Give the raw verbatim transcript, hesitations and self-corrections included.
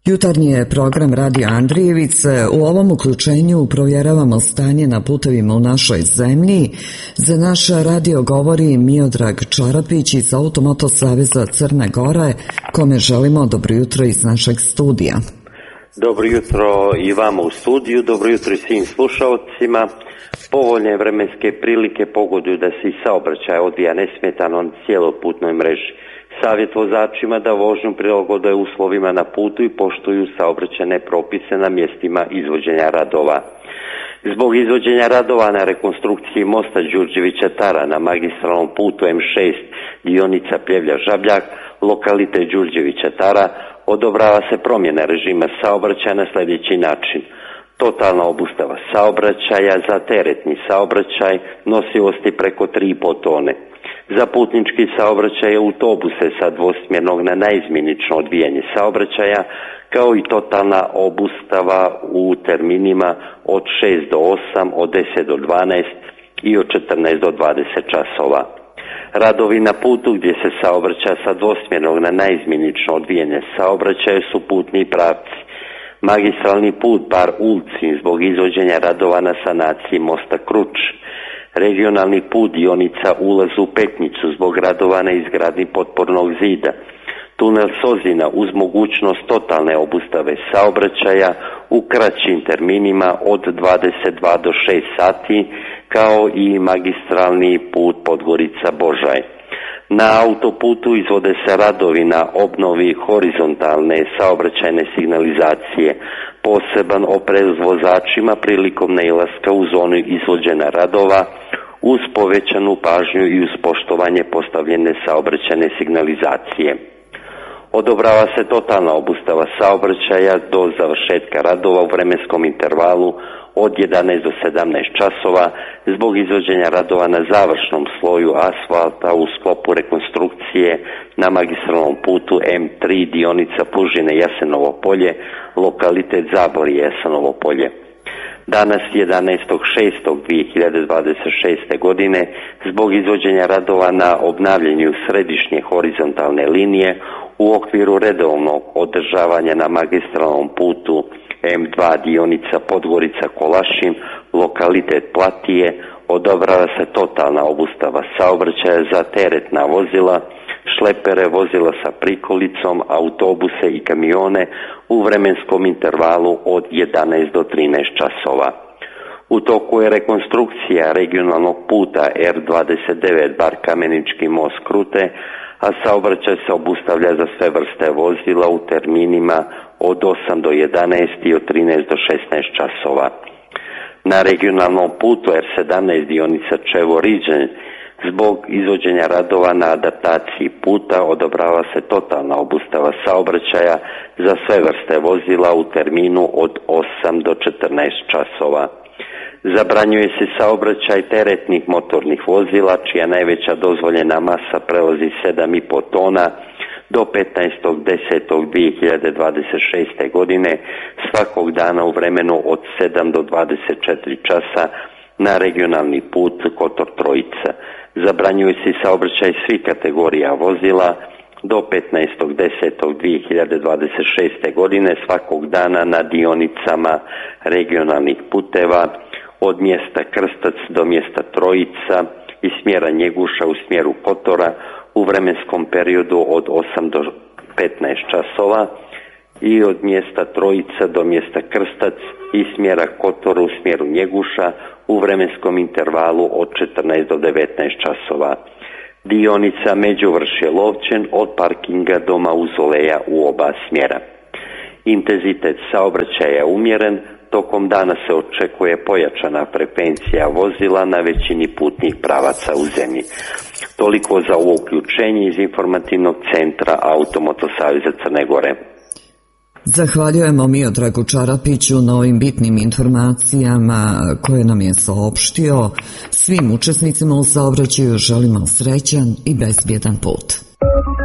Jutarnji je program Radio Andrijevice. U ovom uključenju provjeravamo stanje na putevima u našoj zemlji. Za naš radio govori Miodrag Čarapić iz Automoto Saveza Crne Gore, kome želimo dobro jutro iz našeg studija. Dobro jutro i vama u studiju, dobro jutro i svim slušalcima. Povoljne vremenske prilike pogoduju da se i saobraćaj odvija nesmetano na cijeloputnoj mreži. Savjet vozačima da vožnju prilagode uslovima na putu i poštuju saobraćajne propise na mjestima izvođenja radova. Zbog izvođenja radova na rekonstrukciji mosta Đurđevića Tara na magistralnom putu M šest dionica Pljevlja-Žabljak, lokalitet Đurđevića Tara, odobrava se promjena režima saobraćaja na sljedeći način. Totalna obustava saobraćaja za teretni saobraćaj nosivosti preko tri i pol tone. Za putnički saobraćaj autobuse sa dvosmjernog na naizmjenično odvijanje saobraćaja, kao i totalna obustava u terminima od šest do osam, od deset do dvanaest i od četrnaest do dvadeset časova. Radovi na putu gdje se saobraća sa dvosmjernog na naizmjenično odvijanje saobraćaja su putni pravci. Magistralni put Bar Ulcin zbog izvođenja radova na sanaciji mosta Kruč. Regionalni put dionica ulaz u Petnicu zbog radova na izgradnji potpornog zida. Tunel Sozina uz mogućnost totalne obustave saobraćaja u kraćim terminima od dvadeset dva do šest sati, kao i magistralni put Podgorica-Božaj. Na autoputu izvode se radovi na obnovi horizontalne saobraćajne signalizacije. Poseban oprez vozačima prilikom nailaska u zonu izvođenja radova uz povećanu pažnju i uz poštovanje postavljene saobraćajne signalizacije. Odobrava se totalna obustava saobraćaja do završetka radova u vremenskom intervalu od jedanaest do sedamnaest časova zbog izvođenja radova na završnom sloju asfalta u sklopu rekonstrukcije na magistralnom putu M tri dionica Plužine Jasenovo polje, lokalitet Zaborje Jasenovo polje. Danas jedanaestog šestog dvije hiljade dvadeset šeste. godine zbog izvođenja radova na obnavljanju središnje horizontalne linije u okviru redovnog održavanja na magistralnom putu M dva dionica Podgorica-Kolašin, lokalitet Platije, odobrava se totalna obustava saobraćaja za teretna vozila, šlepere, vozila sa prikolicom, autobuse i kamione u vremenskom intervalu od jedanaest do trinaest časova. U toku je rekonstrukcija regionalnog puta R dvadeset devet Bar Kamenički most Krute, a saobraćaj se obustavlja za sve vrste vozila u terminima od osam do jedanaest i od trinaest do šesnaest časova. Na regionalnom putu R sedamnaest dionica Čevo-Riđen zbog izvođenja radova na adaptaciji puta odobrava se totalna obustava saobraćaja za sve vrste vozila u terminu od osam do četrnaest časova. Zabranjuje se saobraćaj teretnih motornih vozila čija najveća dozvoljena masa prelazi sedam i pol tona do petnaestog desetog dvije hiljade dvadeset šeste. godine svakog dana u vremenu od sedam do dvadeset četiri časa na regionalni put Kotor Trojica. Zabranjuje se saobraćaj svih kategorija vozila do petnaestog desetog dvije hiljade dvadeset šeste. godine svakog dana na dionicama regionalnih puteva od mjesta Krstac do mjesta Trojica i smjera Njeguša u smjeru Kotora u vremenskom periodu od osam do petnaest časova i od mjesta Trojica do mjesta Krstac i smjera Kotora u smjeru Njeguša u vremenskom intervalu od četrnaest do devetnaest časova. Dionica Međuvršje-Lovćen od parkinga do mauzoleja u oba smjera. Intenzitet saobraćaja je umjeren, tokom dana se očekuje pojačana frekvencija vozila na većini putnih pravaca u zemlji. Toliko za ovo uključenje iz informativnog centra Automoto Saveza Crne Gore. Zahvaljujemo Miodragu Čarapiću na ovim bitnim informacijama koje nam je saopštio. Svim učesnicima u saobraćaju želimo srećan i bezbjedan put.